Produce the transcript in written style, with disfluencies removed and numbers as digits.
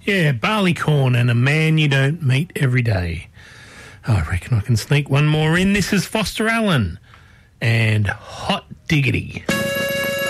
Yeah, Barleycorn and A Man You Don't Meet Every Day. I reckon I can sneak one more in. This is Foster Allen and Hot Diggity.